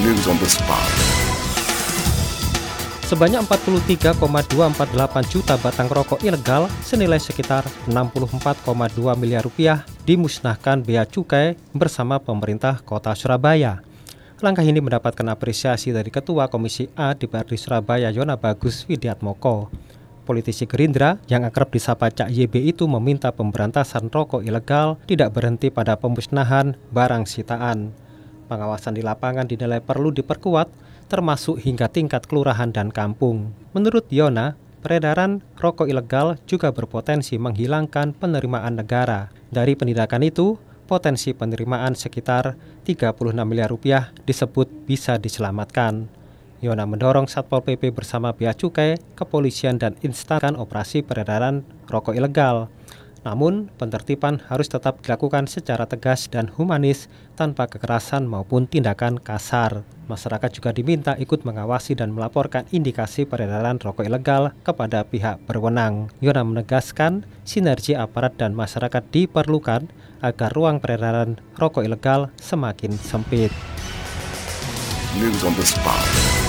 News on the spot. Sebanyak 43,248 juta batang rokok ilegal senilai sekitar 64,2 miliar rupiah dimusnahkan Bea Cukai bersama pemerintah Kota Surabaya. Langkah ini mendapatkan apresiasi dari Ketua Komisi A DPRD Surabaya Yona Bagus Widiatmoko. Politisi Gerindra yang akrab disapa Cak YB itu meminta pemberantasan rokok ilegal tidak berhenti pada pemusnahan barang sitaan. Pengawasan di lapangan dinilai perlu diperkuat, termasuk hingga tingkat kelurahan dan kampung. Menurut Yona, peredaran rokok ilegal juga berpotensi menghilangkan penerimaan negara. Dari penindakan itu, potensi penerimaan sekitar 36 miliar rupiah disebut bisa diselamatkan. Yona mendorong Satpol PP bersama Bea Cukai, kepolisian dan instansi operasi peredaran rokok ilegal. Namun, penertiban harus tetap dilakukan secara tegas dan humanis tanpa kekerasan maupun tindakan kasar. Masyarakat juga diminta ikut mengawasi dan melaporkan indikasi peredaran rokok ilegal kepada pihak berwenang. Yona menegaskan sinergi aparat dan masyarakat diperlukan agar ruang peredaran rokok ilegal semakin sempit. News on the spot.